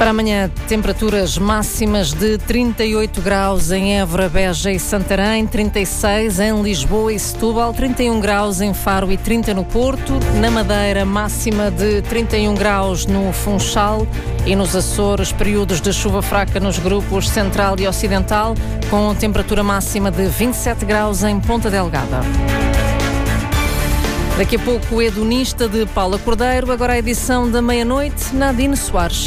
Para amanhã, temperaturas máximas de 38 graus em Évora, Beja e Santarém, 36 em Lisboa e Setúbal, 31 graus em Faro e 30 no Porto. Na Madeira, máxima de 31 graus no Funchal e nos Açores, períodos de chuva fraca nos grupos Central e Ocidental, com temperatura máxima de 27 graus em Ponta Delgada. Daqui a pouco, o hedonista de Paula Cordeiro, agora a edição da meia-noite, Nadine Soares.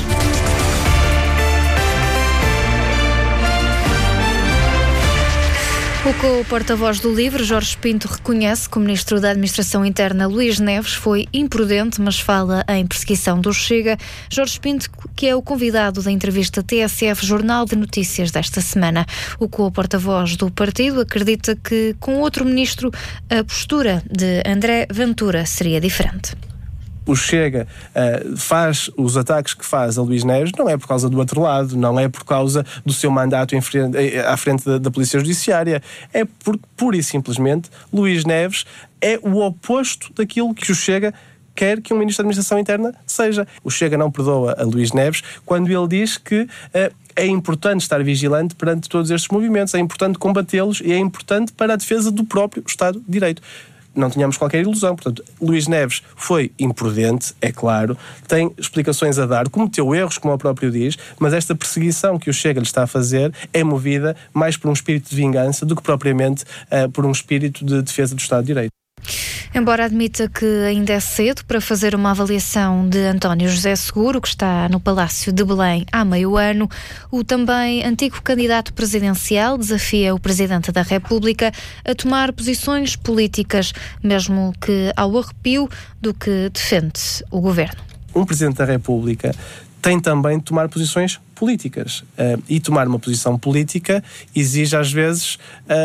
O porta-voz do LIVRE, Jorge Pinto, reconhece que o Ministro da Administração Interna, Luís Neves, foi imprudente, mas fala em perseguição do Chega. Jorge Pinto, que é o convidado da entrevista TSF Jornal de Notícias desta semana. O porta-voz do partido acredita que, com outro ministro, a postura de André Ventura seria diferente. O Chega faz os ataques que faz a Luís Neves, não é por causa do outro lado, não é por causa do seu mandato à frente da Polícia Judiciária, é porque, pura e simplesmente, Luís Neves é o oposto daquilo que o Chega quer que um Ministro da Administração Interna seja. O Chega não perdoa a Luís Neves quando ele diz que é importante estar vigilante perante todos estes movimentos, é importante combatê-los e é importante para a defesa do próprio Estado de Direito. Não tínhamos qualquer ilusão. Portanto, Luís Neves foi imprudente, é claro, tem explicações a dar, cometeu erros, como o próprio diz, mas esta perseguição que o Chega lhe está a fazer é movida mais por um espírito de vingança do que propriamente por um espírito de defesa do Estado de Direito. Embora admita que ainda é cedo para fazer uma avaliação de António José Seguro, que está no Palácio de Belém há meio ano, o também antigo candidato presidencial desafia o Presidente da República a tomar posições políticas, mesmo que ao arrepio do que defende o Governo. Um Presidente da República tem também de tomar posições políticas. E tomar uma posição política exige, às vezes,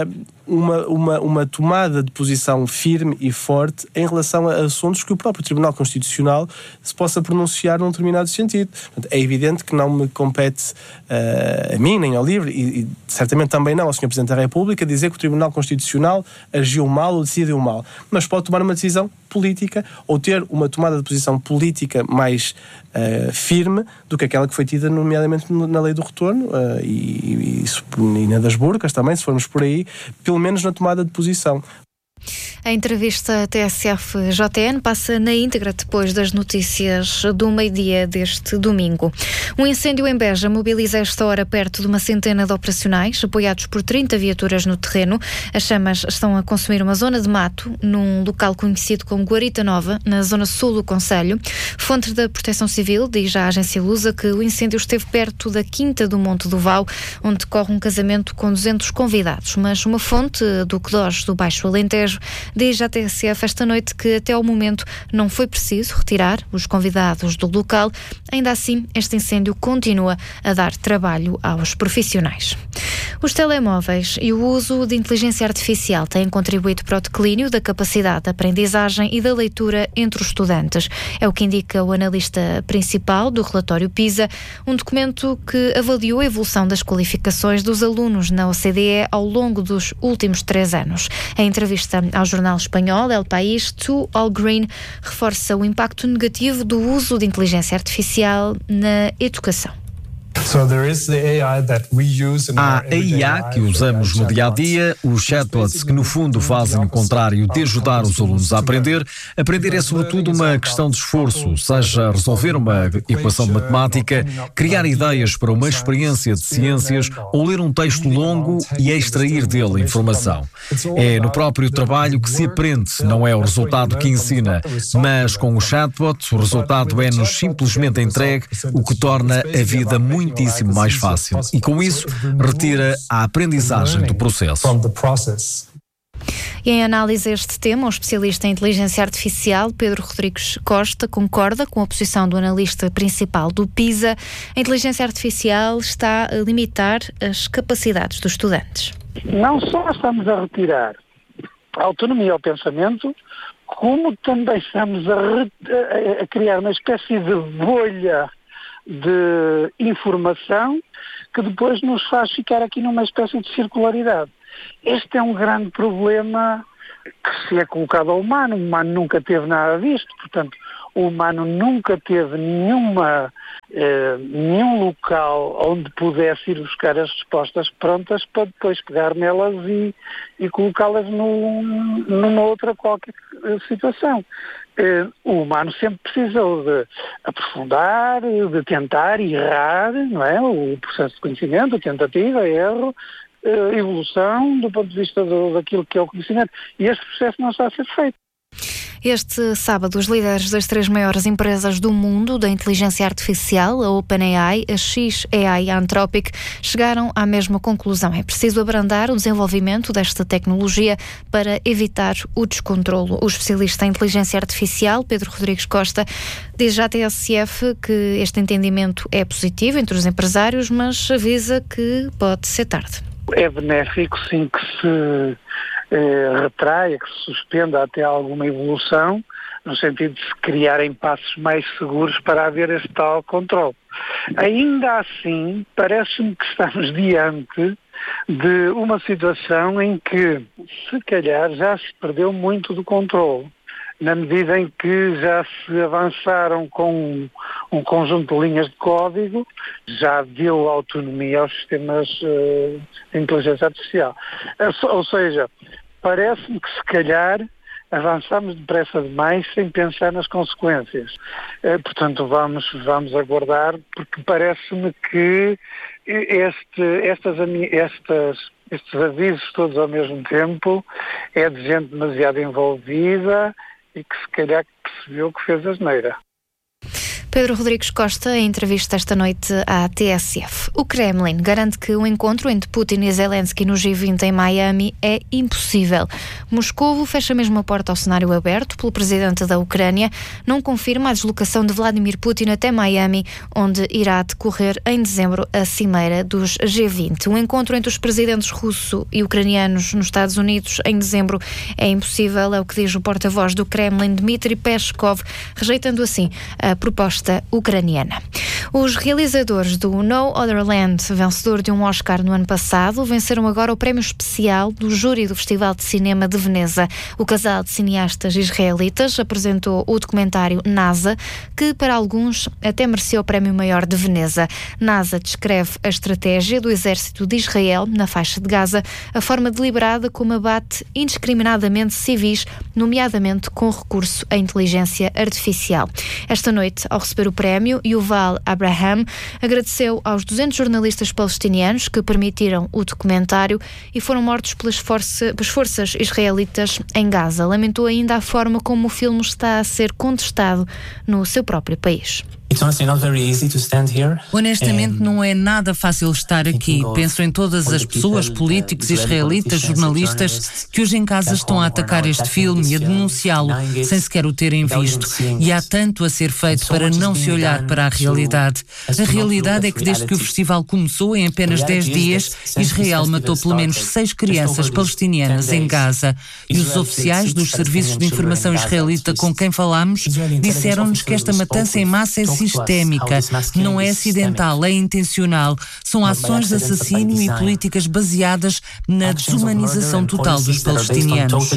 uma tomada de posição firme e forte em relação a assuntos que o próprio Tribunal Constitucional se possa pronunciar num determinado sentido. Portanto, é evidente que não me compete a mim, nem ao LIVRE, e certamente também não ao Sr. Presidente da República, dizer que o Tribunal Constitucional agiu mal ou decidiu mal. Mas pode tomar uma decisão política ou ter uma tomada de posição política mais firme do que aquela que foi tida, nomeadamente na lei do retorno e na das burcas também, se formos por aí, pelo menos na tomada de posição. A entrevista TSF-JN passa na íntegra depois das notícias do meio-dia deste domingo. Um incêndio em Beja mobiliza esta hora perto de uma centena de operacionais, apoiados por 30 viaturas no terreno. As chamas estão a consumir uma zona de mato, num local conhecido como Guarita Nova, na zona sul do concelho. Fontes da Proteção Civil diz à agência Lusa que o incêndio esteve perto da Quinta do Monte do Val, onde decorre um casamento com 200 convidados. Mas uma fonte do CDOS do Baixo Alentejo diz à TSF esta noite que até ao momento não foi preciso retirar os convidados do local. Ainda assim, este incêndio continua a dar trabalho aos profissionais. Os telemóveis e o uso de inteligência artificial têm contribuído para o declínio da capacidade de aprendizagem e da leitura entre os estudantes. É o que indica o analista principal do relatório PISA, um documento que avaliou a evolução das qualificações dos alunos na OCDE ao longo dos últimos 3 anos. A entrevista ao jornal espanhol El País, Tu All Green, reforça o impacto negativo do uso de inteligência artificial na educação. Há a IA que usamos no dia-a-dia, os chatbots que no fundo fazem o contrário de ajudar os alunos a aprender. Aprender é sobretudo uma questão de esforço, seja resolver uma equação de matemática, criar ideias para uma experiência de ciências ou ler um texto longo e extrair dele informação. É no próprio trabalho que se aprende, não é o resultado que ensina. Mas com o chatbot, o resultado é-nos simplesmente entregue, o que torna a vida muitíssimo mais fácil e, com isso, retira a aprendizagem do processo. E em análise a este tema, o especialista em inteligência artificial, Pedro Rodrigues Costa, concorda com a posição do analista principal do PISA. A inteligência artificial está a limitar as capacidades dos estudantes. Não só estamos a retirar a autonomia ao pensamento, como também estamos a criar uma espécie de bolha de informação que depois nos faz ficar aqui numa espécie de circularidade. Este é um grande problema que se é colocado ao humano. O humano nunca teve nada disto, portanto, o humano nunca teve nenhum local onde pudesse ir buscar as respostas prontas para depois pegar nelas e colocá-las numa outra qualquer situação. O humano sempre precisou de aprofundar, de tentar e errar, não é? O processo de conhecimento, tentativa, erro, evolução do ponto de vista daquilo que é o conhecimento. E este processo não está a ser feito. Este sábado, os líderes das 3 maiores empresas do mundo da inteligência artificial, a OpenAI, a xAI e a Anthropic, chegaram à mesma conclusão. É preciso abrandar o desenvolvimento desta tecnologia para evitar o descontrolo. O especialista em inteligência artificial, Pedro Rodrigues Costa, diz à TSF que este entendimento é positivo entre os empresários, mas avisa que pode ser tarde. É benéfico, sim, que se retraia, que se suspenda até alguma evolução, no sentido de se criarem passos mais seguros para haver este tal controle. Ainda assim, parece-me que estamos diante de uma situação em que, se calhar, já se perdeu muito do controle, na medida em que já se avançaram com um conjunto de linhas de código, já deu autonomia aos sistemas de inteligência artificial. Ou seja, parece-me que se calhar avançamos depressa demais sem pensar nas consequências. Portanto, vamos aguardar, porque parece-me que estes avisos todos ao mesmo tempo é de gente demasiado envolvida e que se calhar percebeu que fez asneira. Pedro Rodrigues Costa, em entrevista esta noite à TSF. O Kremlin garante que o encontro entre Putin e Zelensky no G20 em Miami é impossível. Moscovo fecha mesmo a porta ao cenário aberto pelo presidente da Ucrânia, não confirma a deslocação de Vladimir Putin até Miami, onde irá decorrer em dezembro a cimeira dos G20. O encontro entre os presidentes russo e ucranianos nos Estados Unidos em dezembro é impossível, é o que diz o porta-voz do Kremlin, Dmitry Peskov, rejeitando assim a proposta ucraniana. Os realizadores do No Other Land, vencedor de um Oscar no ano passado, venceram agora o prémio especial do júri do Festival de Cinema de Veneza. O casal de cineastas israelitas apresentou o documentário NASA, que para alguns até mereceu o prémio maior de Veneza. NASA descreve a estratégia do exército de Israel na faixa de Gaza, a forma deliberada como abate indiscriminadamente civis, nomeadamente com recurso à inteligência artificial. Esta noite, ao receber o prémio, Yuval Abraham agradeceu aos 200 jornalistas palestinianos que permitiram o documentário e foram mortos pelas forças israelitas em Gaza. Lamentou ainda a forma como o filme está a ser contestado no seu próprio país. Honestamente, não é nada fácil estar aqui. Penso em todas as pessoas, políticos, israelitas, jornalistas, que hoje em casa estão a atacar este filme e a denunciá-lo sem sequer o terem visto. E há tanto a ser feito para não se olhar para a realidade. A realidade é que desde que o festival começou, em apenas 10 dias, Israel matou pelo menos 6 crianças palestinianas em Gaza. E os oficiais dos serviços de informação israelita com quem falámos disseram-nos que esta matança em massa é sistémica, não é acidental, é intencional. São ações de assassínio e políticas baseadas na desumanização total dos palestinianos.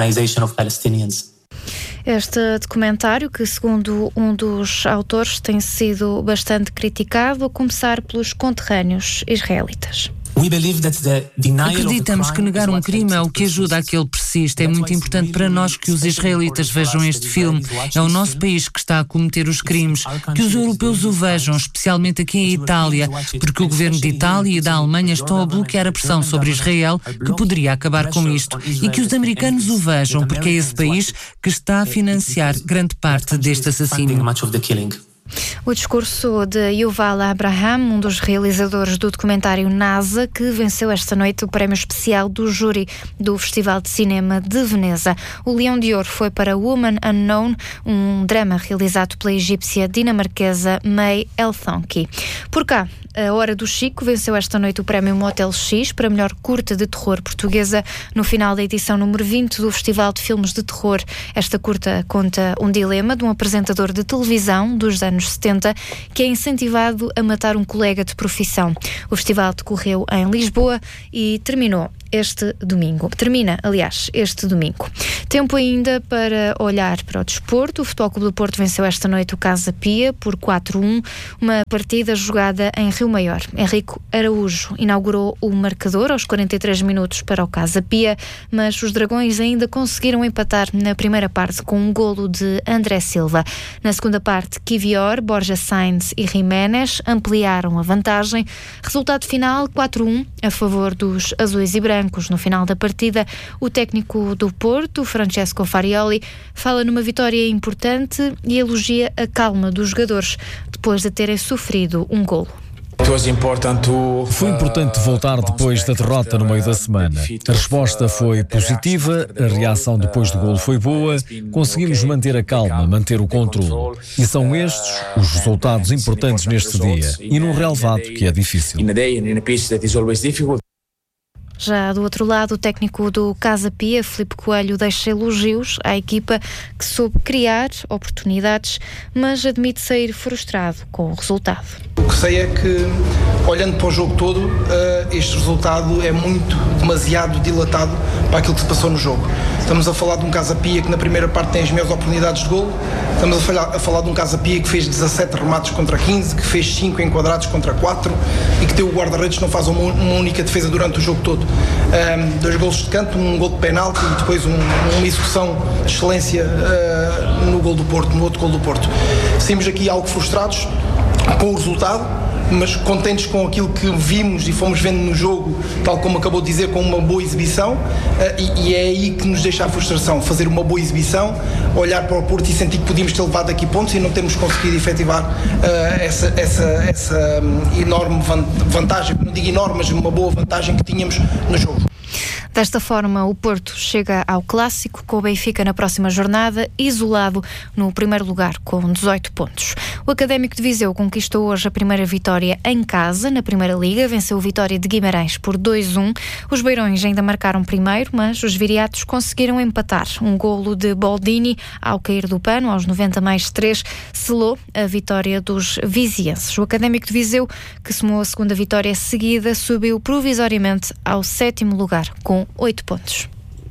Este documentário, que segundo um dos autores tem sido bastante criticado, a começar pelos conterrâneos israelitas. Acreditamos que negar um crime é o que ajuda a que ele persista. É muito importante para nós que os israelitas vejam este filme. É o nosso país que está a cometer os crimes. Que os europeus o vejam, especialmente aqui em Itália, porque o governo de Itália e da Alemanha estão a bloquear a pressão sobre Israel, que poderia acabar com isto. E que os americanos o vejam, porque é esse país que está a financiar grande parte deste assassínio. O discurso de Yuval Abraham, um dos realizadores do documentário NASA, que venceu esta noite o prémio especial do júri do Festival de Cinema de Veneza. O Leão de Ouro foi para Woman Unknown, um drama realizado pela egípcia dinamarquesa May Elthonky. Por cá, A Hora do Chico venceu esta noite o prémio Motel X para a melhor curta de terror portuguesa no final da edição número 20 do Festival de Filmes de Terror. Esta curta conta um dilema de um apresentador de televisão dos anos 70 violenta, que é incentivado a matar um colega de profissão. O festival decorreu em Lisboa e termina este domingo. Tempo ainda para olhar para o desporto. O Futebol Clube do Porto venceu esta noite o Casa Pia por 4-1, uma partida jogada em Rio Maior. Henrique Araújo inaugurou o marcador aos 43 minutos para o Casa Pia, mas os Dragões ainda conseguiram empatar na primeira parte com um golo de André Silva. Na segunda parte, Kivior, Borja Sainz e Jiménez ampliaram a vantagem. Resultado final 4-1 a favor dos azuis e brancos. No final da partida, o técnico do Porto, Francesco Farioli, fala numa vitória importante e elogia a calma dos jogadores depois de terem sofrido um golo. Foi importante voltar depois da derrota no meio da semana. A resposta foi positiva, a reação depois do golo foi boa, conseguimos manter a calma, manter o controle. E são estes os resultados importantes neste dia e num relevado que é difícil. Já do outro lado, o técnico do Casa Pia, Filipe Coelho, deixa elogios à equipa que soube criar oportunidades, mas admite sair frustrado com o resultado. O que sei é que, olhando para o jogo todo, este resultado é demasiado dilatado para aquilo que se passou no jogo. Estamos a falar de um Casa Pia que na primeira parte tem as melhores oportunidades de golo, estamos a falar de um Casa Pia que fez 17 remates contra 15, que fez 5 enquadrados contra 4 e que tem o guarda-redes que não faz uma única defesa durante o jogo todo. 2 golos de canto, um gol de penalti e depois uma execução de excelência no gol do Porto, no outro gol do Porto. Saímos aqui algo frustrados com o resultado, mas contentes com aquilo que vimos e fomos vendo no jogo, tal como acabou de dizer, com uma boa exibição, e é aí que nos deixa a frustração, fazer uma boa exibição, olhar para o Porto e sentir que podíamos ter levado aqui pontos e não termos conseguido efetivar essa enorme vantagem, não digo enorme, mas uma boa vantagem que tínhamos no jogo. Desta forma, o Porto chega ao Clássico com o Benfica na próxima jornada, isolado no primeiro lugar com 18 pontos. O Académico de Viseu conquistou hoje a primeira vitória em casa na Primeira Liga, venceu o Vitória de Guimarães por 2-1. Os beirões ainda marcaram primeiro, mas os viriatos conseguiram empatar. Um golo de Boldini ao cair do pano, aos 90+3, selou a vitória dos vizienses. O Académico de Viseu, que somou a segunda vitória seguida, subiu provisoriamente ao 7º lugar com 8 pontos.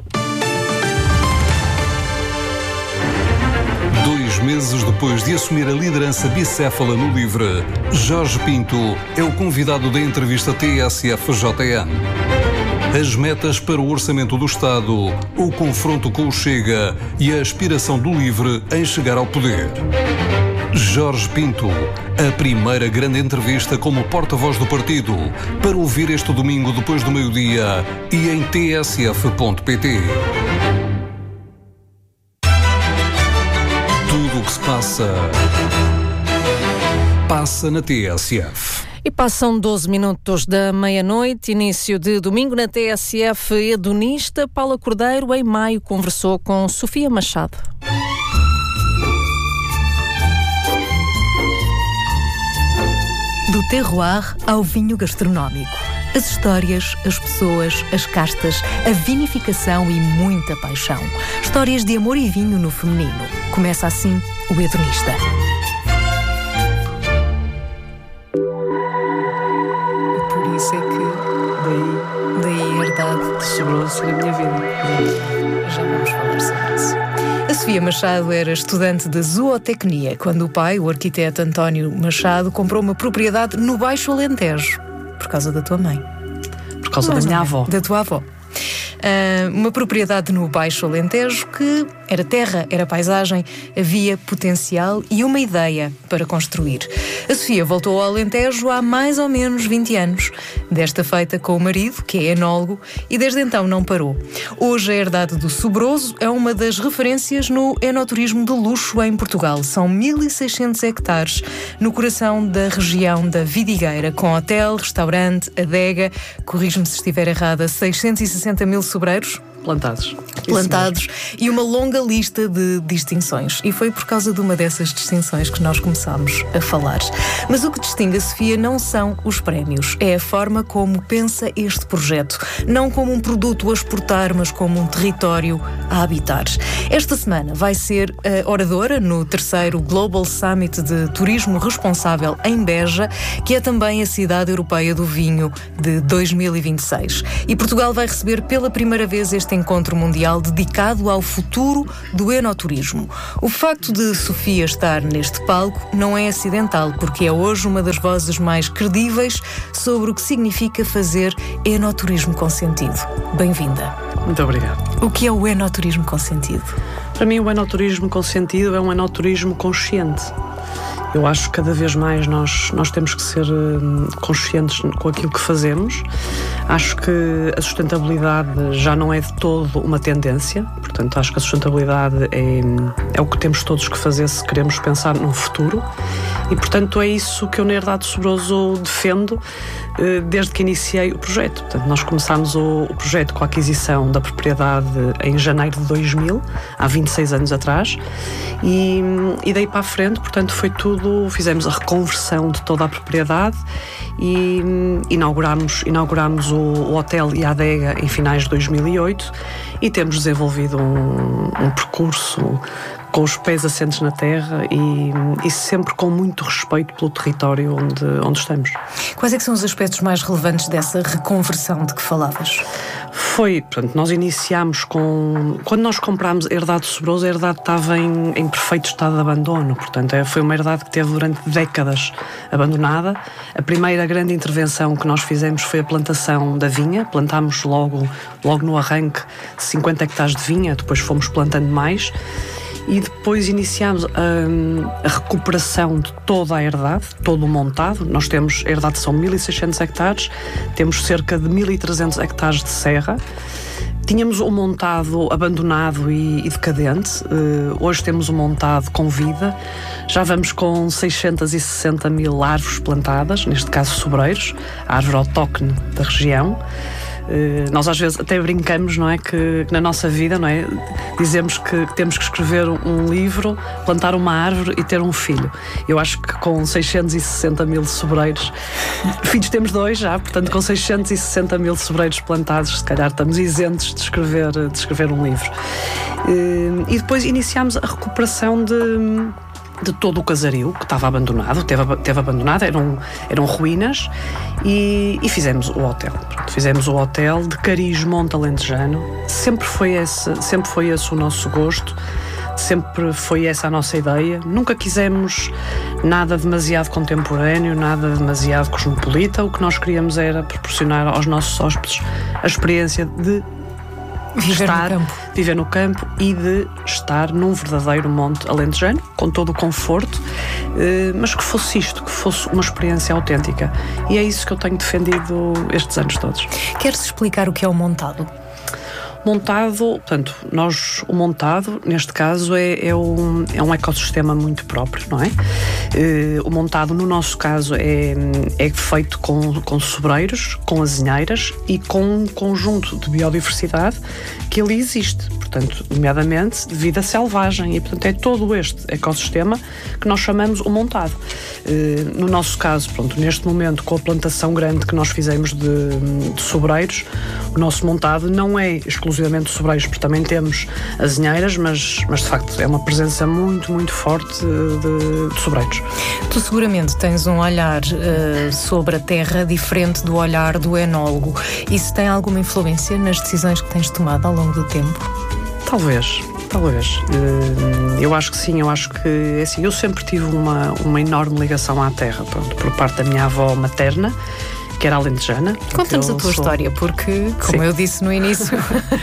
2 meses depois de assumir a liderança bicéfala no LIVRE, Jorge Pinto é o convidado da entrevista TSF-JN. As metas para o orçamento do Estado, o confronto com o Chega e a aspiração do LIVRE em chegar ao poder. Jorge Pinto, a primeira grande entrevista como porta-voz do partido, para ouvir este domingo depois do meio-dia e em tsf.pt. Tudo o que se passa na TSF. E passam 12 minutos da meia-noite, início de domingo na TSF. Hedonista Paula Cordeiro, em maio, conversou com Sofia Machado. Do terroir ao vinho gastronómico. As histórias, as pessoas, as castas, a vinificação e muita paixão. Histórias de amor e vinho no feminino. Começa assim o Hedonista. Por isso é que daí a herdade sobrou-se na minha vida. Já vamos falar sobre isso. A Sofia Machado era estudante de zootecnia quando o pai, o arquiteto António Machado, comprou uma propriedade no Baixo Alentejo. Por causa da tua mãe. Por causa da minha avó. Da tua avó. Uma propriedade no Baixo Alentejo que era terra, era paisagem, havia potencial e uma ideia para construir. A Sofia voltou ao Alentejo há mais ou menos 20 anos, desta feita com o marido, que é enólogo, e desde então não parou. Hoje a herdade do Sobroso é uma das referências no enoturismo de luxo em Portugal. São 1.600 hectares no coração da região da Vidigueira, com hotel, restaurante, adega, corrige-me se estiver errada, 660 mil sobreiros. plantados. E uma longa lista de distinções. E foi por causa de uma dessas distinções que nós começámos a falar. Mas o que distingue a Sofia não são os prémios, é a forma como pensa este projeto. Não como um produto a exportar, mas como um território a habitar. Esta semana vai ser a oradora no 3º Global Summit de Turismo Responsável em Beja, que é também a cidade europeia do vinho de 2026. E Portugal vai receber pela primeira vez este encontro mundial dedicado ao futuro do enoturismo. O facto de Sofia estar neste palco não é acidental, porque é hoje uma das vozes mais credíveis sobre o que significa fazer enoturismo com sentido. Bem-vinda. Muito obrigado. O que é o enoturismo com sentido? Para mim, o enoturismo com sentido é um enoturismo consciente. Eu acho que cada vez mais nós temos que ser conscientes com aquilo que fazemos. Acho que a sustentabilidade já não é de todo uma tendência. Portanto, acho que a sustentabilidade é o que temos todos que fazer se queremos pensar num futuro. E, portanto, é isso que eu na Herdade de Sobroso defendo desde que iniciei o projeto. Portanto, nós começámos o projeto com a aquisição da propriedade em janeiro de 2000, há 26 anos atrás, e daí para a frente, portanto, foi tudo, fizemos a reconversão de toda a propriedade e inauguramos o hotel e a adega em finais de 2008 e temos desenvolvido um percurso com os pés assentes na terra e sempre com muito respeito pelo território onde estamos. Quais é que são os aspectos mais relevantes dessa reconversão de que falavas? Portanto, nós iniciámos quando nós comprámos a Herdade de Sobroso, a herdade estava em perfeito estado de abandono. Portanto, foi uma herdade que teve durante décadas abandonada. A primeira grande intervenção que nós fizemos foi a plantação da vinha. Plantámos logo no arranque 50 hectares de vinha, depois fomos plantando mais. E depois iniciámos a recuperação de toda a herdade, todo o montado. Nós temos, a herdade são 1.600 hectares, temos cerca de 1.300 hectares de serra. Tínhamos um montado abandonado e decadente, hoje temos um montado com vida, já vamos com 660 mil árvores plantadas, neste caso sobreiros, a árvore autóctone da região. Nós às vezes até brincamos, não é, que na nossa vida, não é, dizemos que temos que escrever um livro, plantar uma árvore e ter um filho. Eu acho que com 660 mil sobreiros, filhos temos 2 já, portanto com 660 mil sobreiros plantados, se calhar estamos isentos de escrever um livro. E depois iniciámos a recuperação de todo o casario que estava abandonado, teve abandonado, eram ruínas e fizemos o hotel. Fizemos o hotel de cariz monte alentejano. Sempre foi esse o nosso gosto, sempre foi essa a nossa ideia. Nunca quisemos nada demasiado contemporâneo, nada demasiado cosmopolita. O que nós queríamos era proporcionar aos nossos hóspedes a experiência de viver no campo e de estar num verdadeiro monte alentejano, com todo o conforto, mas que fosse uma experiência autêntica. E é isso que eu tenho defendido estes anos todos. Queres explicar o que é o montado? Montado, portanto, o montado, neste caso, é um ecossistema muito próprio, não é? O montado, no nosso caso, é feito com sobreiros, com azinheiras e com um conjunto de biodiversidade que ali existe, portanto, nomeadamente de vida selvagem, e portanto é todo este ecossistema que nós chamamos o montado. No nosso caso, pronto, neste momento, com a plantação grande que nós fizemos de sobreiros, o nosso montado não é exclusivamente de sobreiros, porque também temos azinheiras, mas de facto é uma presença muito, muito forte de sobreiros. Tu seguramente tens um olhar sobre a terra diferente do olhar do enólogo. Isso tem alguma influência nas decisões que tens tomado ao longo do tempo? Talvez. Eu acho que sim, assim, eu sempre tive uma enorme ligação à terra, pronto, por parte da minha avó materna, que era alentejana. Conta-nos a tua história, porque, como eu disse no início,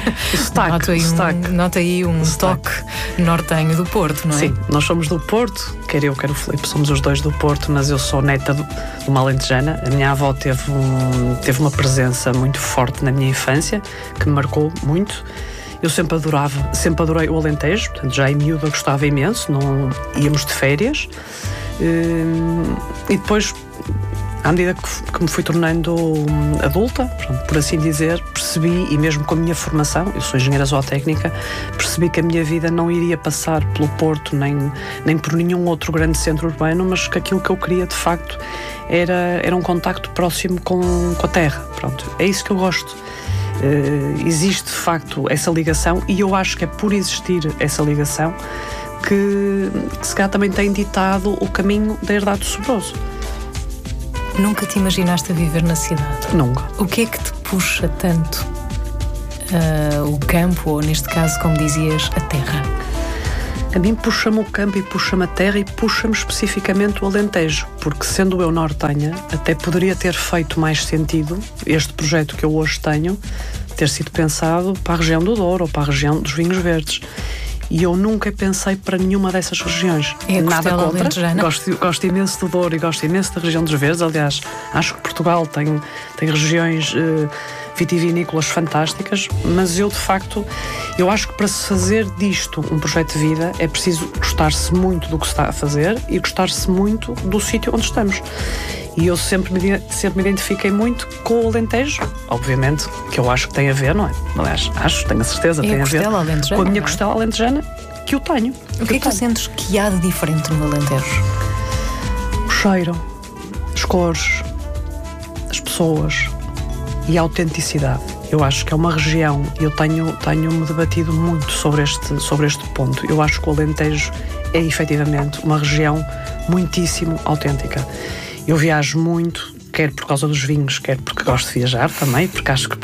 nota aí um toque nortenho do Porto, não é? Sim, nós somos do Porto, quer eu, quer o Filipe, somos os dois do Porto, mas eu sou neta de uma alentejana. A minha avó teve uma presença muito forte na minha infância, que me marcou muito. Eu sempre adorei o Alentejo, portanto, já em miúda gostava imenso, íamos de férias. E depois À medida que me fui tornando adulta, por assim dizer, percebi, e mesmo com a minha formação, eu sou engenheira zootécnica, percebi que a minha vida não iria passar pelo Porto, nem por nenhum outro grande centro urbano, mas que aquilo que eu queria, de facto, era um contacto próximo com a terra. Pronto, é isso que eu gosto. Existe, de facto, essa ligação, e eu acho que é por existir essa ligação que se calhar também tem ditado o caminho da herdade do Sobroso. Nunca te imaginaste a viver na cidade? Nunca. O que é que te puxa tanto o campo, ou neste caso, como dizias, a terra? A mim puxa-me o campo e puxa-me a terra e puxa-me especificamente o Alentejo, porque sendo eu nortenha, até poderia ter feito mais sentido este projeto que eu hoje tenho, ter sido pensado para a região do Douro ou para a região dos vinhos verdes. E eu nunca pensei para nenhuma dessas regiões. Nada contra. Gosto imenso do Douro e gosto imenso da região dos verdes. Aliás, acho que Portugal tem regiões vitivinícolas fantásticas, mas eu, de facto, eu acho que para se fazer disto um projeto de vida é preciso gostar-se muito do que se está a fazer e gostar-se muito do sítio onde estamos. E eu sempre me identifiquei muito com o Alentejo, obviamente, que eu acho que tem a ver, não é? Aliás, tenho a certeza, tem a ver com a minha costela alentejana, que eu tenho. O que é que tu sentes que há de diferente no Alentejo? O cheiro, as cores, as pessoas e a autenticidade. Eu acho que é uma região, e eu tenho-me debatido muito sobre este ponto. Eu acho que o Alentejo é efetivamente uma região muitíssimo autêntica. Eu viajo muito, quer por causa dos vinhos, quer porque gosto de viajar também, porque acho que para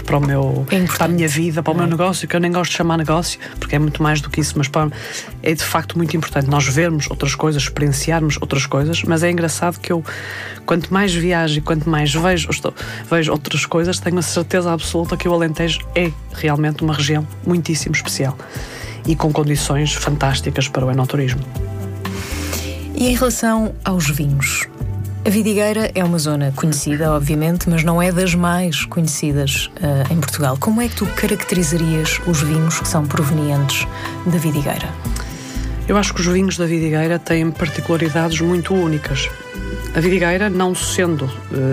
a minha vida, para o meu negócio, que eu nem gosto de chamar negócio, porque é muito mais do que isso, mas é de facto muito importante nós vermos outras coisas, experienciarmos outras coisas. Mas é engraçado que eu, quanto mais viajo e quanto mais vejo outras coisas, tenho a certeza absoluta que o Alentejo é realmente uma região muitíssimo especial e com condições fantásticas para o enoturismo. E em relação aos vinhos? A Vidigueira é uma zona conhecida, obviamente, mas não é das mais conhecidas em Portugal. Como é que tu caracterizarias os vinhos que são provenientes da Vidigueira? Eu acho que os vinhos da Vidigueira têm particularidades muito únicas. A Vidigueira, não sendo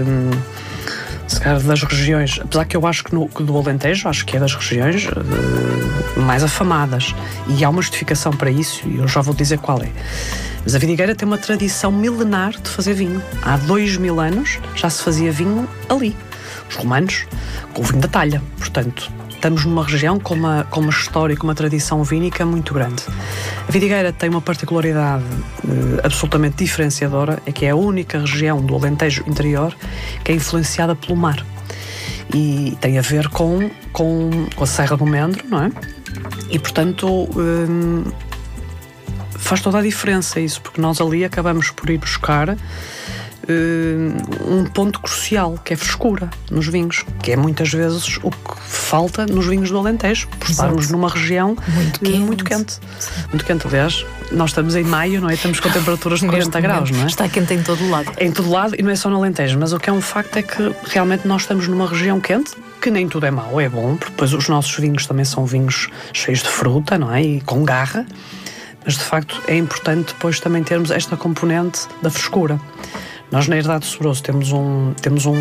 se calhar das regiões, apesar que eu acho que do Alentejo, acho que é das regiões mais afamadas, e há uma justificação para isso, e eu já vou dizer qual é. Mas a Vidigueira tem uma tradição milenar de fazer vinho. Há 2000 anos já se fazia vinho ali. Os romanos, com o vinho da talha. Portanto, estamos numa região com uma história e com uma tradição vínica muito grande. A Vidigueira tem uma particularidade absolutamente diferenciadora, é que é a única região do Alentejo interior que é influenciada pelo mar. E tem a ver com a Serra do Mendro, não é? E, portanto, faz toda a diferença isso, porque nós ali acabamos por ir buscar um ponto crucial, que é frescura nos vinhos, que é muitas vezes o que falta nos vinhos do Alentejo, por estarmos numa região muito quente. Muito quente, aliás, nós estamos em maio, não é? Estamos com temperaturas de 40 graus, não é? Está quente em todo o lado. Em todo o lado, e não é só no Alentejo, mas o que é um facto é que realmente nós estamos numa região quente, que nem tudo é mau, é bom, porque depois os nossos vinhos também são vinhos cheios de fruta, não é? E com garra. Mas, de facto, é importante depois também termos esta componente da frescura. Nós, na Herdade do Sobroso, temos um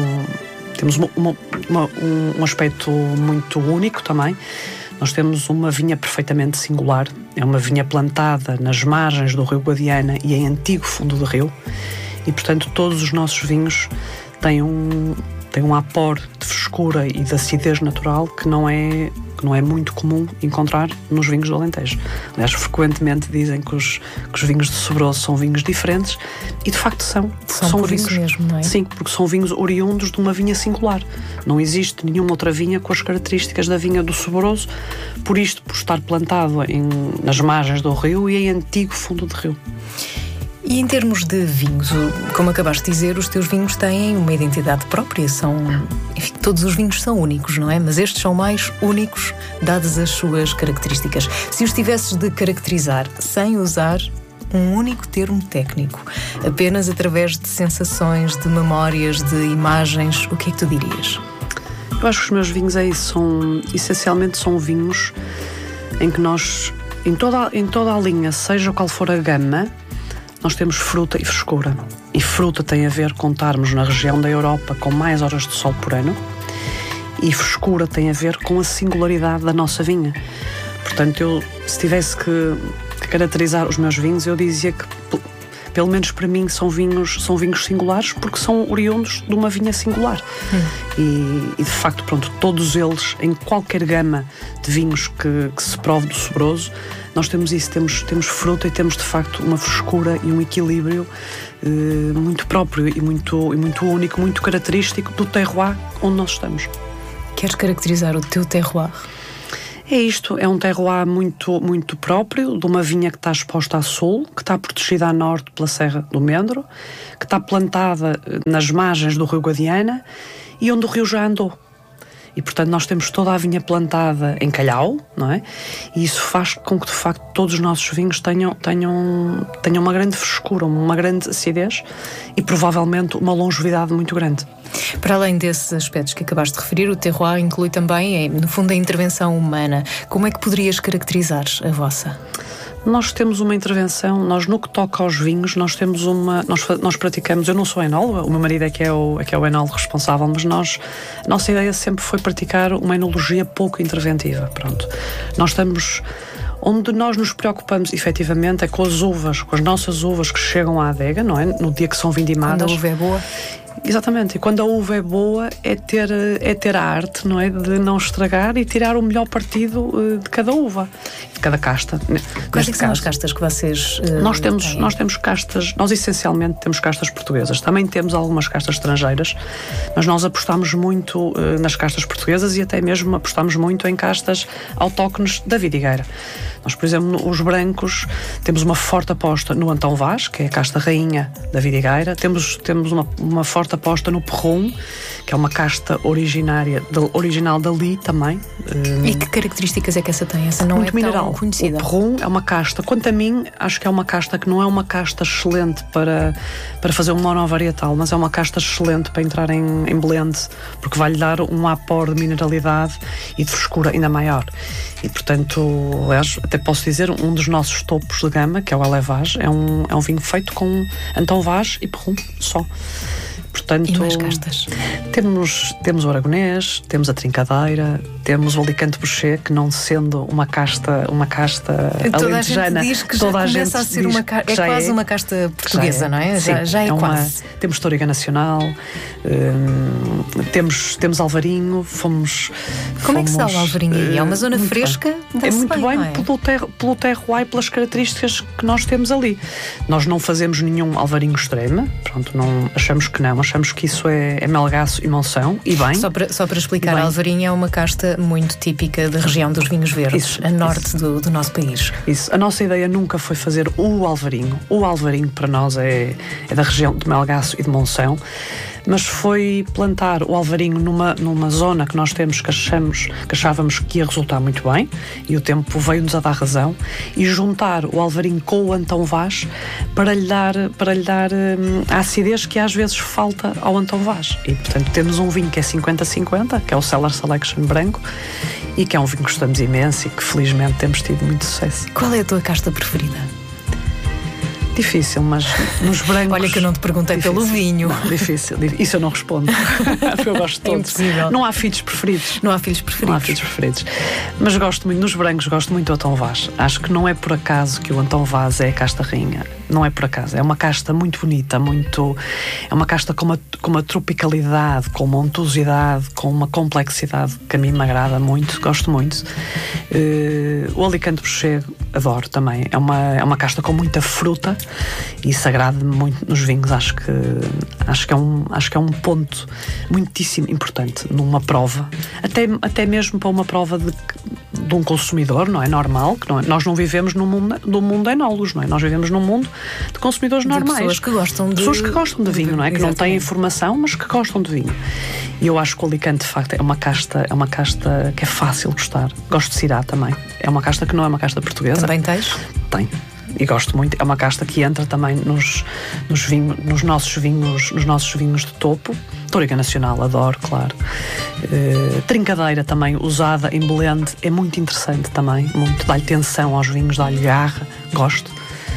aspecto muito único também. Nós temos uma vinha perfeitamente singular. É uma vinha plantada nas margens do Rio Guadiana e em antigo fundo do rio. E, portanto, todos os nossos vinhos têm um apor de frescura e de acidez natural que não é muito comum encontrar nos vinhos do Alentejo. Aliás, frequentemente dizem que os vinhos de Sobroso são vinhos diferentes, e de facto são vinhos mesmo, não é? Sim, porque são vinhos oriundos de uma vinha singular. Não existe nenhuma outra vinha com as características da vinha do Sobroso, por estar plantado nas margens do rio e em antigo fundo de rio. E em termos de vinhos, como acabaste de dizer, os teus vinhos têm uma identidade própria, enfim, todos os vinhos são únicos, não é? Mas estes são mais únicos, dadas as suas características. Se os tivesses de caracterizar sem usar um único termo técnico, apenas através de sensações, de memórias, de imagens, o que é que tu dirias? Eu acho que os meus vinhos essencialmente são vinhos em que nós, em toda a linha, seja qual for a gama, nós temos fruta e frescura. E fruta tem a ver com estarmos na região da Europa com mais horas de sol por ano, e frescura tem a ver com a singularidade da nossa vinha. Portanto, eu, se tivesse que caracterizar os meus vinhos, eu dizia que, pelo menos para mim, são vinhos singulares, porque são oriundos de uma vinha singular. E de facto, pronto, todos eles, em qualquer gama de vinhos que se prove do Sobroso, nós temos isso, temos fruta e temos de facto uma frescura e um equilíbrio muito próprio e muito único, muito característico do terroir onde nós estamos. Queres caracterizar o teu terroir? É isto, é um terroir muito próprio, de uma vinha que está exposta a sul, que está protegida a norte pela Serra do Mendro, que está plantada nas margens do Rio Guadiana e onde o rio já andou. E, portanto, nós temos toda a vinha plantada em calhau, não é? E isso faz com que, de facto, todos os nossos vinhos tenham uma grande frescura, uma grande acidez e, provavelmente, uma longevidade muito grande. Para além desses aspectos que acabaste de referir, o terroir inclui também, no fundo, a intervenção humana. Como é que poderias caracterizar a vossa? Nós temos uma intervenção, nós no que toca aos vinhos, nós praticamos, eu não sou enóloga, o meu marido é que é o enólogo responsável, mas a nossa ideia sempre foi praticar uma enologia pouco interventiva, pronto. Nós estamos, onde nós nos preocupamos efetivamente é com as uvas, com as nossas uvas que chegam à adega, não é? No dia que são vindimadas. Quando a uva é boa. Exatamente, e quando a uva é boa é ter a arte, não é, de não estragar e tirar o melhor partido de cada uva, de cada casta. Quais são as castas que vocês nós temos castas, nós essencialmente temos castas portuguesas, também temos algumas castas estrangeiras, mas nós apostamos muito nas castas portuguesas e até mesmo apostamos muito em castas autóctones da vidigueira. Nós, por exemplo, os brancos, temos uma forte aposta no Antão Vaz, que é a casta rainha da vidigueira. Temos uma forte aposta no Perrum, que é uma casta original dali também. E que características é que essa tem? Essa não é tão conhecida. O Perrum é uma casta, quanto a mim, acho que é uma casta que não é uma casta excelente para fazer um monovarietal, mas é uma casta excelente para entrar em blend, porque vai-lhe dar um apor de mineralidade e de frescura ainda maior. E, portanto, aliás, até posso dizer, um dos nossos topos de gama, que é o Elevage, é um vinho feito com Antão Vaz e Perrum só. Portanto, e mais castas? Temos o Aragonês, temos a Trincadeira, temos o Alicante Boucher, que não sendo uma casta alentejana, diz que toda a gente começa a ser quase uma casta portuguesa, não é? Sim, já é quase. Temos Toriga Nacional, temos Alvarinho, Como é que se dá o Alvarinho aí? É uma zona fresca? É muito bem pelo terroir e pelas características que nós temos ali. Nós não fazemos nenhum Alvarinho extremo, pronto, não achamos que não. Achamos que isso é Melgaço e Monção, e bem. Só para explicar, a Alvarinho é uma casta muito típica da região dos vinhos verdes, a norte do nosso país. Isso. A nossa ideia nunca foi fazer o Alvarinho. O Alvarinho para nós é da região de Melgaço e de Monção, mas foi plantar o Alvarinho numa zona que nós temos que achávamos que ia resultar muito bem, e o tempo veio-nos a dar razão, e juntar o Alvarinho com o Antão Vaz para lhe dar a acidez que às vezes falta ao Antão Vaz. E, portanto, temos um vinho que é 50-50, que é o Cellar Selection branco, e que é um vinho que gostamos imenso e que felizmente temos tido muito sucesso. Qual é a tua casta preferida? Difícil, mas nos brancos... Olha que eu não te perguntei pelo vinho. Não, difícil. Isso eu não respondo. Porque eu gosto de todos. Impossível. Não há filhos preferidos. Não há filhos preferidos. Mas gosto muito, nos brancos, gosto muito do Antão Vaz. Acho que não é por acaso que o Antão Vaz é a casta rainha. Não é por acaso. É uma casta muito bonita, é uma casta com uma tropicalidade, com uma untuosidade, com uma complexidade que a mim me agrada muito, gosto muito. O Alicante Boucher adoro também. É uma casta com muita fruta e isso agrada-me muito nos vinhos. Acho que é um ponto muitíssimo importante numa prova, até mesmo para uma prova de um consumidor, não é normal, que não é, nós não vivemos no mundo de enólogos, não é? Nós vivemos num mundo de consumidores normais. Pessoas que gostam de vinho, não é? Que não têm informação, mas que gostam de vinho. E eu acho que o Alicante, de facto, é uma casta que é fácil de gostar. Gosto de Syrah também. É uma casta que não é uma casta portuguesa. Também tens? Tenho. E gosto muito. É uma casta que entra também nos nossos vinhos de topo. Toriga Nacional, adoro, claro. Trincadeira também, usada em blend, é muito interessante também. Dá-lhe tensão aos vinhos, dá-lhe garra, gosto.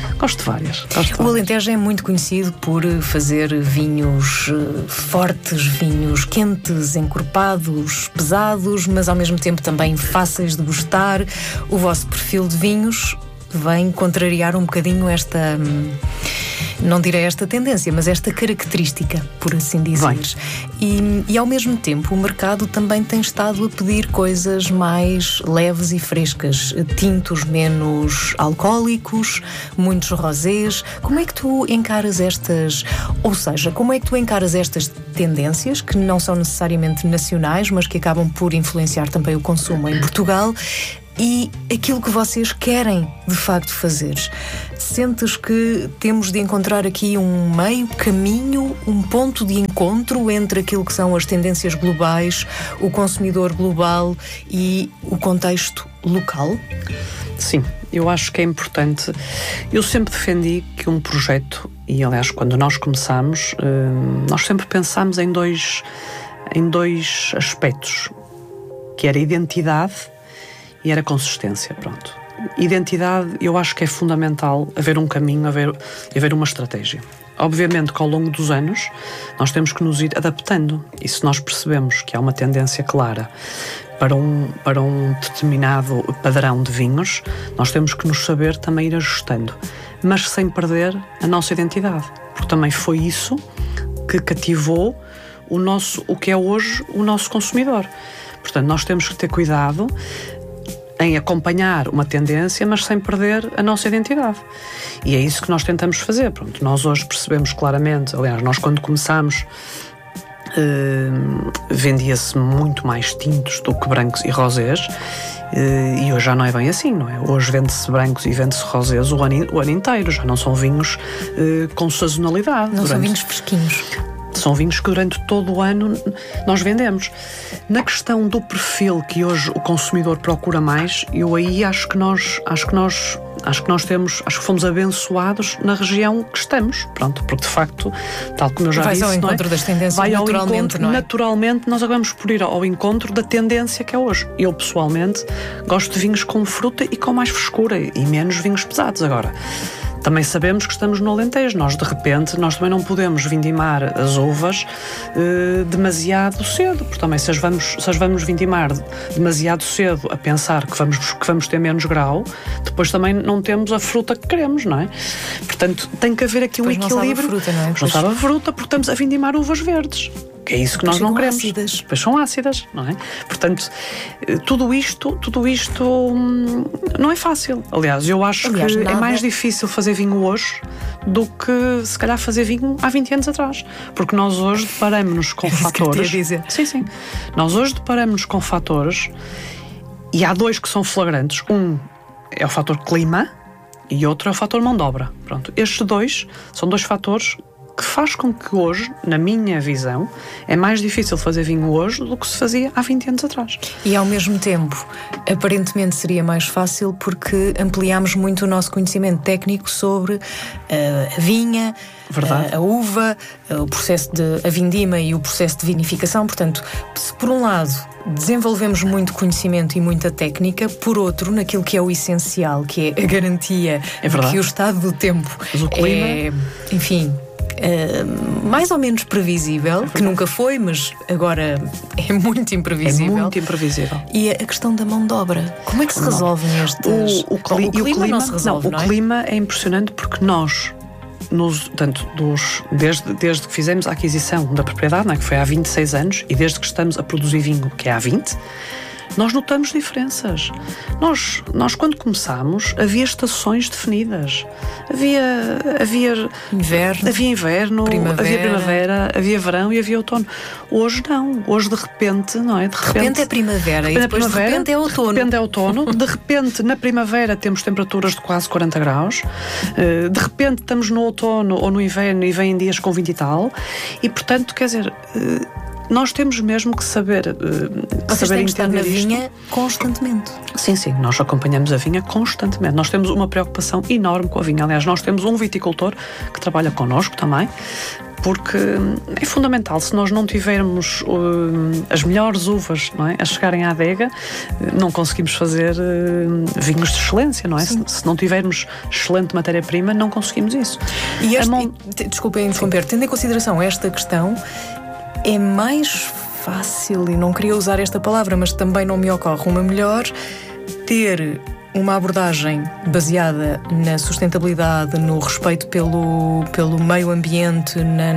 Gosto de várias. O Alentejo é muito conhecido por fazer vinhos fortes, vinhos quentes, encorpados, pesados, mas ao mesmo tempo também fáceis de gostar. O vosso perfil de vinhos vem contrariar um bocadinho esta, não direi esta tendência, mas esta característica, por assim dizer. E ao mesmo tempo o mercado também tem estado a pedir coisas mais leves e frescas, tintos menos alcoólicos, muitos rosés. Como é que tu encaras estas, ou seja, como é que tu encaras estas tendências que não são necessariamente nacionais, mas que acabam por influenciar também o consumo em Portugal? E aquilo que vocês querem de facto fazer? Sentes que temos de encontrar aqui um meio caminho, um ponto de encontro entre aquilo que são as tendências globais, o consumidor global e o contexto local? Sim, eu acho que é importante. Eu sempre defendi que um projeto, e aliás quando nós começámos, nós sempre pensámos em dois aspectos, que era identidade e era consistência, pronto. Identidade, eu acho que é fundamental haver um caminho, haver uma estratégia. Obviamente que ao longo dos anos nós temos que nos ir adaptando, e se nós percebemos que há uma tendência clara para um determinado padrão de vinhos, nós temos que nos saber também ir ajustando, mas sem perder a nossa identidade, porque também foi isso que cativou o que é hoje o nosso consumidor. Portanto, nós temos que ter cuidado em acompanhar uma tendência, mas sem perder a nossa identidade. E é isso que nós tentamos fazer. Pronto, nós hoje percebemos claramente, aliás, nós quando começámos vendia-se muito mais tintos do que brancos e rosés, e hoje já não é bem assim, não é? Hoje vende-se brancos e vende-se rosés o ano inteiro, já não são vinhos com sazonalidade. Não são vinhos fresquinhos. São vinhos que durante todo o ano nós vendemos. Na questão do perfil que hoje o consumidor procura mais, eu aí acho que fomos abençoados na região que estamos. Pronto, porque de facto, tal como eu já disse, ao encontro das tendências naturalmente, não é? Naturalmente, nós acabamos por ir ao encontro da tendência que é hoje. Eu, pessoalmente, gosto de vinhos com fruta e com mais frescura e menos vinhos pesados. Agora, também sabemos que estamos no Alentejo. Nós também não podemos vindimar as uvas demasiado cedo, porque também se as vamos vindimar demasiado cedo a pensar que vamos ter menos grau, depois também não temos a fruta que queremos, não é? Portanto, tem que haver aqui um equilíbrio. Não sabe a fruta, porque estamos a vindimar uvas verdes. Que é isso que nós não queremos. Depois são ácidas, não é? Portanto, tudo isto não é fácil. Aliás, eu acho que é mais difícil fazer vinho hoje do que, se calhar, fazer vinho há 20 anos atrás. Porque nós hoje deparamos-nos com fatores... Sim. Nós hoje deparamos-nos com fatores, e há dois que são flagrantes. Um é o fator clima e outro é o fator mão de obra. Pronto, estes dois são dois fatores que faz com que hoje, na minha visão, é mais difícil fazer vinho hoje do que se fazia há 20 anos atrás. E ao mesmo tempo, aparentemente seria mais fácil porque ampliámos muito o nosso conhecimento técnico sobre a vinha, a uva, o processo a vindima e o processo de vinificação. Portanto, se por um lado desenvolvemos muito conhecimento e muita técnica, por outro, naquilo que é o essencial, que é a garantia de que o estado do tempo é, enfim, mais ou menos previsível, que nunca foi, mas agora é muito imprevisível. É muito imprevisível. E a questão da mão de obra, como é que se resolvem estes... O clima não se resolve, não é? O clima é impressionante porque nós, desde que fizemos a aquisição da propriedade, não é, que foi há 26 anos, e desde que estamos a produzir vinho, que é há 20, nós notamos diferenças. Nós quando começámos, havia estações definidas. Havia inverno, havia primavera, havia verão e havia outono. Hoje não. Hoje de repente, não é? De repente é primavera e depois de repente é outono. De repente é outono. De repente, na primavera, temos temperaturas de quase 40 graus. De repente, estamos no outono ou no inverno e vêm dias com 20 e tal. E, portanto, quer dizer... nós temos mesmo que saber Vocês têm que estar na vinha constantemente. Sim, nós acompanhamos a vinha constantemente. Nós temos uma preocupação enorme com a vinha. Aliás, nós temos um viticultor que trabalha connosco também, porque é fundamental. Se nós não tivermos as melhores uvas, não é, a chegarem à adega, não conseguimos fazer vinhos de excelência, não é? Se não tivermos excelente matéria-prima, não conseguimos isso. E desculpem interromper, tendo em consideração esta questão, é mais fácil, e não queria usar esta palavra, mas também não me ocorre uma melhor, ter uma abordagem baseada na sustentabilidade, no respeito pelo meio ambiente,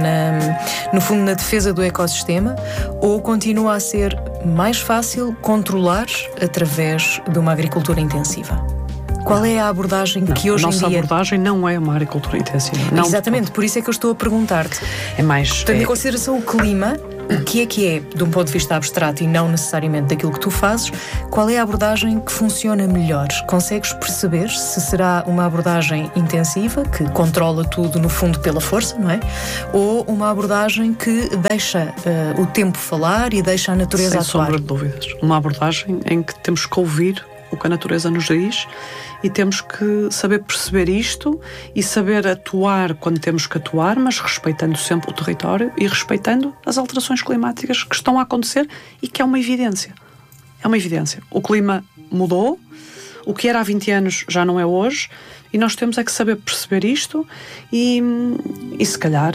no fundo na defesa do ecossistema, ou continua a ser mais fácil controlar através de uma agricultura intensiva? Qual é a abordagem que hoje em dia... A nossa abordagem não é uma agricultura intensiva. Não, exatamente, por isso é que eu estou a perguntar-te. É mais... Tendo em consideração o clima, o que é, de um ponto de vista abstrato e não necessariamente daquilo que tu fazes, qual é a abordagem que funciona melhor? Consegues perceber se será uma abordagem intensiva, que controla tudo no fundo pela força, não é? Ou uma abordagem que deixa o tempo falar e deixa a natureza atuar? Sem sombra de dúvidas. Uma abordagem em que temos que ouvir o que a natureza nos diz e temos que saber perceber isto e saber atuar quando temos que atuar, mas respeitando sempre o território e respeitando as alterações climáticas que estão a acontecer e que é uma evidência. É uma evidência. O clima mudou, o que era há 20 anos já não é hoje, e nós temos é que saber perceber isto e se calhar...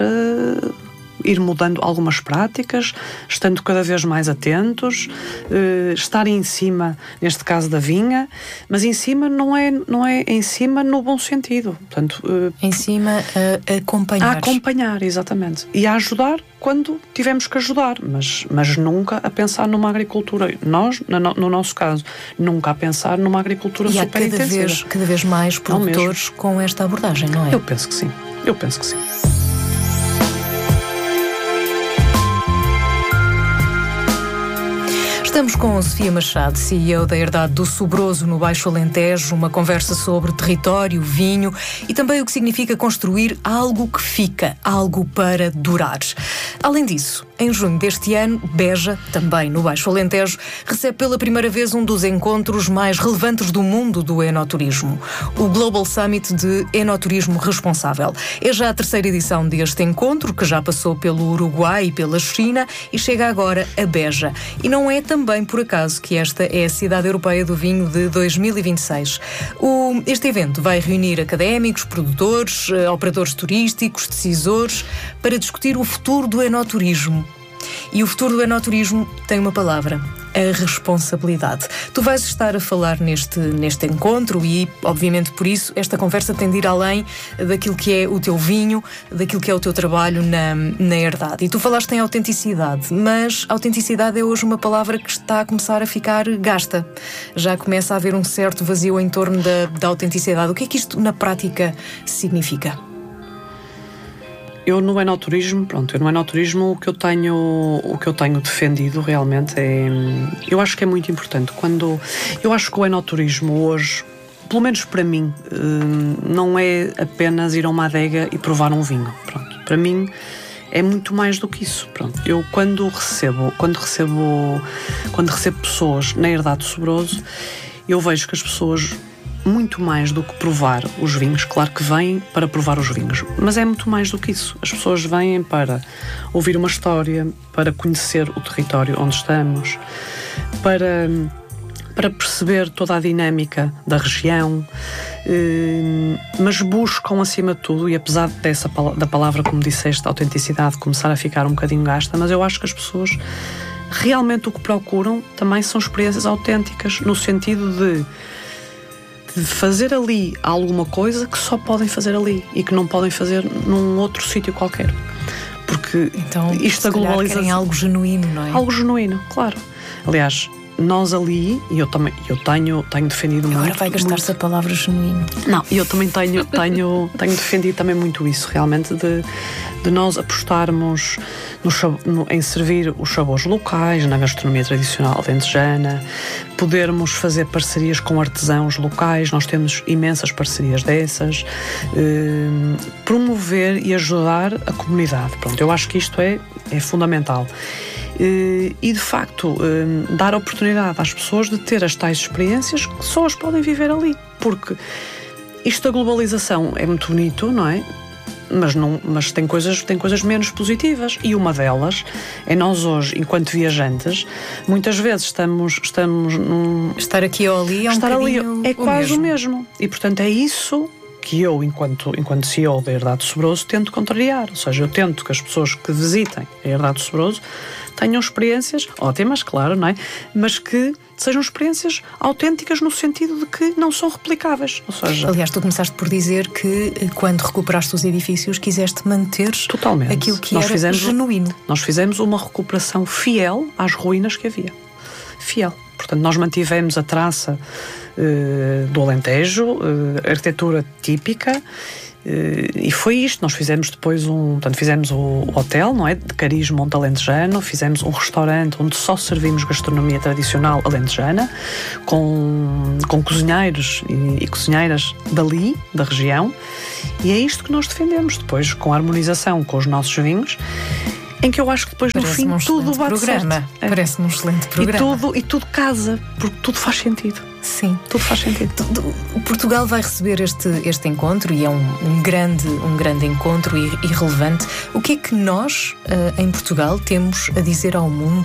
ir mudando algumas práticas, estando cada vez mais atentos, estar em cima, neste caso da vinha, mas em cima não é em cima no bom sentido. Portanto, em cima a acompanhar. A acompanhar, exatamente. E a ajudar quando tivermos que ajudar, mas nunca a pensar numa agricultura, nós, no nosso caso, nunca a pensar numa agricultura super intensiva. E há cada vez mais produtores com esta abordagem, não é? Eu penso que sim. Estamos com Sofia Machado, CEO da Herdade do Sobroso, no Baixo Alentejo, uma conversa sobre território, vinho e também o que significa construir algo que fica, algo para durar. Além disso, em junho deste ano, Beja, também no Baixo Alentejo, recebe pela primeira vez um dos encontros mais relevantes do mundo do enoturismo, o Global Summit de Enoturismo Responsável. É já a terceira edição deste encontro, que já passou pelo Uruguai e pela China e chega agora a Beja. E não é também por acaso que esta é a Cidade Europeia do Vinho de 2026. Este evento vai reunir académicos, produtores, operadores turísticos, decisores, para discutir o futuro do enoturismo. E o futuro do enoturismo tem uma palavra: a responsabilidade. Tu vais estar a falar neste encontro e, obviamente, por isso, esta conversa tem de ir além daquilo que é o teu vinho, daquilo que é o teu trabalho na herdade. E tu falaste em autenticidade, mas autenticidade é hoje uma palavra que está a começar a ficar gasta. Já começa a haver um certo vazio em torno da autenticidade. O que é que isto, na prática, significa? Eu no enoturismo, o que eu tenho defendido realmente é, eu acho que é muito importante eu acho que o enoturismo hoje, pelo menos para mim, não é apenas ir a uma adega e provar um vinho. Para mim é muito mais do que isso. Eu quando recebo pessoas na Herdade do Sobroso, eu vejo que as pessoas, muito mais do que provar os vinhos, claro que vêm para provar os vinhos, mas é muito mais do que isso. As pessoas vêm para ouvir uma história, para conhecer o território onde estamos, para perceber toda a dinâmica da região, mas buscam acima de tudo, e apesar da palavra, como disseste, autenticidade, começar a ficar um bocadinho gasta, mas eu acho que as pessoas realmente o que procuram também são experiências autênticas, no sentido de fazer ali alguma coisa que só podem fazer ali e que não podem fazer num outro sítio qualquer. Porque então, isto da globalização... querem algo genuíno, não é? Algo genuíno, claro. Aliás, nós ali, e eu tenho defendido muito... Agora vai gastar-se a palavra genuíno. Não, eu também tenho defendido também muito isso, realmente, de nós apostarmos em servir os sabores locais, na gastronomia tradicional alentejana, podermos fazer parcerias com artesãos locais, nós temos imensas parcerias dessas, promover e ajudar a comunidade. Eu acho que isto é fundamental. e de facto dar oportunidade às pessoas de ter as tais experiências que só as podem viver ali, porque isto da globalização é muito bonito, não é? Mas tem coisas menos positivas, e uma delas é nós hoje, enquanto viajantes, muitas vezes estamos num... Estar aqui ou ali é um bocadinho é quase o mesmo. E portanto é isso que eu, enquanto CEO da Herdade do Sobroso, tento contrariar. Ou seja, eu tento que as pessoas que visitem a Herdade do Sobroso tenham experiências ótimas, claro, não é? Mas que sejam experiências autênticas no sentido de que não são replicáveis. Ou seja, aliás, tu começaste por dizer que quando recuperaste os edifícios quiseste manter totalmente aquilo que era genuíno. Nós fizemos uma recuperação fiel às ruínas que havia. Fiel. Portanto, nós mantivemos a traça do Alentejo, arquitetura típica, e foi isto. Nós fizemos depois fizemos o hotel, não é? De cariz monte alentejano, fizemos um restaurante onde só servimos gastronomia tradicional alentejana, com cozinheiros e cozinheiras dali, da região, e é isto que nós defendemos depois, com a harmonização com os nossos vinhos, em que eu acho que depois no fim tudo bate certo. Parece-me um excelente programa. E tudo casa, porque tudo faz sentido. Sim. Tudo faz sentido. Portugal vai receber este encontro, e é um grande encontro e relevante. O que é que nós, em Portugal, temos a dizer ao mundo